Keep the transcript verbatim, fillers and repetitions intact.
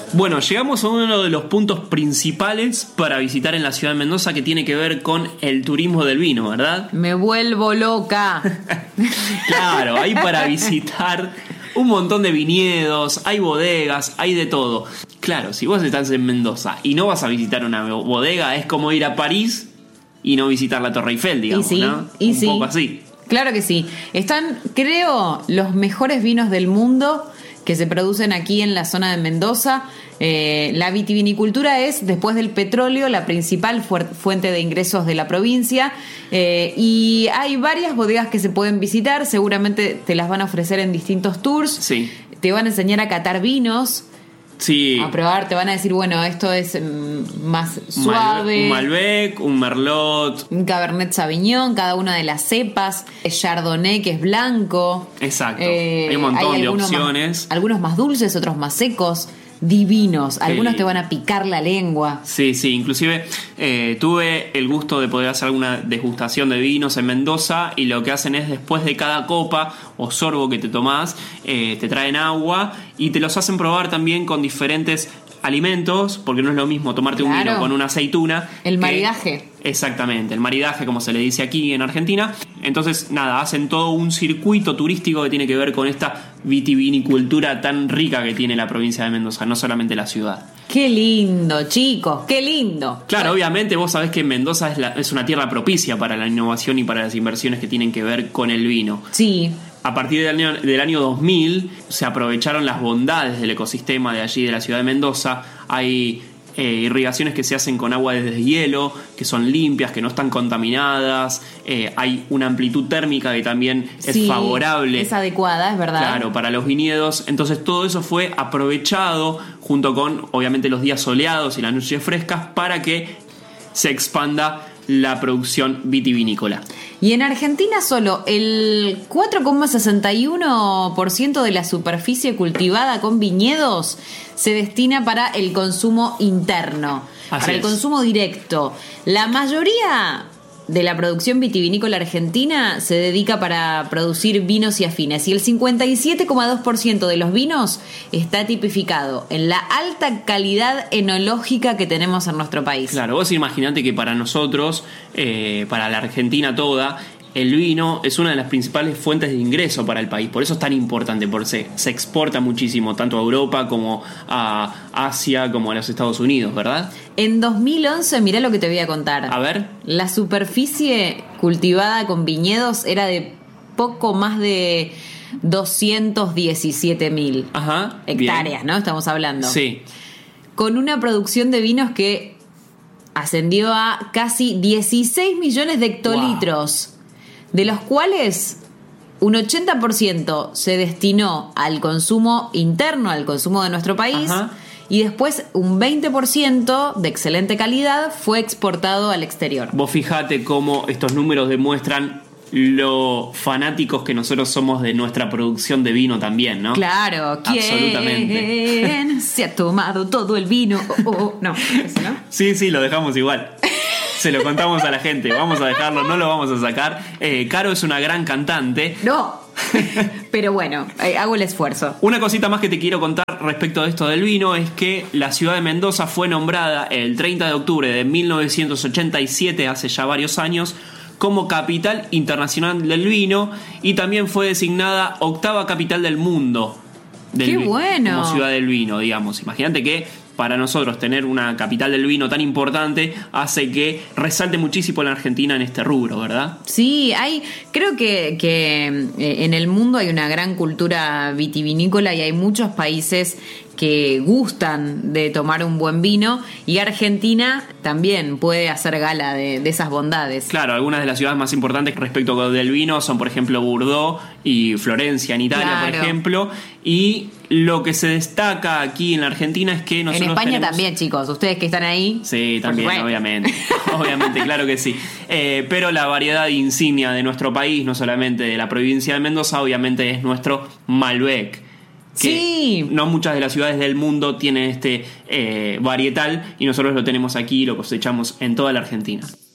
Bueno, llegamos a uno de los puntos principales para visitar en la ciudad de Mendoza, que tiene que ver con el turismo del vino, ¿verdad? Me vuelvo loca. Claro, hay para visitar un montón de viñedos, hay bodegas, hay de todo. Claro, si vos estás en Mendoza y no vas a visitar una bodega, es como ir a París y no visitar la Torre Eiffel, digamos, y sí, ¿no? Y un sí. poco así. Claro que sí. Están, creo, los mejores vinos del mundo que se producen aquí en la zona de Mendoza. Eh, la vitivinicultura es, después del petróleo, la principal fu- fuente de ingresos de la provincia, eh, y hay varias bodegas que se pueden visitar. Seguramente te las van a ofrecer en distintos tours. Sí. Te van a enseñar a catar vinos, Sí. a probar, te van a decir, bueno, esto es mm, más suave, Un Malbec, un Merlot. un Cabernet Sauvignon, cada una de las cepas, el Chardonnay, que es blanco. Exacto. Eh, hay un montón hay de algunos opciones. Más, algunos más dulces, otros más secos, divinos. Algunos Sí. te van a picar la lengua. Sí, sí, inclusive eh, tuve el gusto de poder hacer alguna degustación de vinos en Mendoza, y lo que hacen es, después de cada copa o sorbo que te tomás, eh, te traen agua y te los hacen probar también con diferentes alimentos, porque no es lo mismo tomarte un Claro. vino con una aceituna. El que- maridaje. Exactamente, el maridaje, como se le dice aquí en Argentina. Entonces, nada, hacen todo un circuito turístico que tiene que ver con esta vitivinicultura tan rica que tiene la provincia de Mendoza, no solamente la ciudad. Qué lindo, chicos, qué lindo. Claro, obviamente vos sabés que Mendoza es, la- es una tierra propicia para la innovación y para las inversiones que tienen que ver con el vino. Sí. A partir del año, del año dos mil se aprovecharon las bondades del ecosistema de allí, de la ciudad de Mendoza. Hay eh, irrigaciones que se hacen con agua de deshielo, que son limpias, que no están contaminadas. Eh, hay una amplitud térmica que también es Sí, favorable. es adecuada, es verdad. Claro, para los viñedos. Entonces todo eso fue aprovechado, junto con obviamente los días soleados y las noches frescas, para que se expanda la producción vitivinícola. Y en Argentina solo el cuatro coma sesenta y uno por ciento de la superficie cultivada con viñedos se destina para el consumo interno, Así para el es. consumo directo. La mayoría de la producción vitivinícola argentina se dedica para producir vinos y afines, y el cincuenta y siete coma dos por ciento de los vinos está tipificado en la alta calidad enológica que tenemos en nuestro país. Claro, vos imaginate que para nosotros, eh, para la Argentina toda, el vino es una de las principales fuentes de ingreso para el país. Por eso es tan importante, porque se, se exporta muchísimo, tanto a Europa como a Asia, como a los Estados Unidos, ¿verdad? En dos mil once, mirá lo que te voy a contar. A ver. La superficie cultivada con viñedos era de poco más de doscientos diecisiete mil Ajá. hectáreas, bien. ¿no? Estamos hablando. Sí. Con una producción de vinos que ascendió a casi dieciséis millones de hectolitros, de los cuales un ochenta por ciento se destinó al consumo interno, al consumo de nuestro país. Ajá. Y después un veinte por ciento de excelente calidad fue exportado al exterior. Vos fijate cómo estos números demuestran lo fanáticos que nosotros somos de nuestra producción de vino también, ¿no? Claro, ¿quién Absolutamente. se ha tomado todo el vino? Oh, oh, oh. No, eso no. Sí, sí, lo dejamos igual. Se lo contamos a la gente. Vamos a dejarlo, no lo vamos a sacar. Eh, Caro es una gran cantante. No. Pero bueno, eh, hago el esfuerzo. Una cosita más que te quiero contar respecto de esto del vino es que la ciudad de Mendoza fue nombrada el treinta de octubre de mil novecientos ochenta y siete, hace ya varios años, como capital internacional del vino, y también fue designada octava capital del mundo. Del ¡Qué vi- bueno! Como ciudad del vino, digamos. Imagínate que para nosotros tener una capital del vino tan importante hace que resalte muchísimo la Argentina en este rubro, ¿verdad? Sí, hay, creo que, que eh, en el mundo hay una gran cultura vitivinícola y hay muchos países que gustan de tomar un buen vino, y Argentina también puede hacer gala de, de esas bondades. Claro, algunas de las ciudades más importantes respecto del vino son, por ejemplo, Bordeaux y Florencia en Italia, Claro. por ejemplo. Y lo que se destaca aquí en la Argentina es que En nosotros España tenemos... también, chicos, ustedes que están ahí. Sí, por también, supuesto. obviamente. Obviamente, claro que sí. Eh, pero la variedad insignia de nuestro país, no solamente de la provincia de Mendoza, obviamente es nuestro Malbec. Que Sí. no muchas de las ciudades del mundo tienen este eh, varietal, y nosotros lo tenemos aquí y lo cosechamos en toda la Argentina.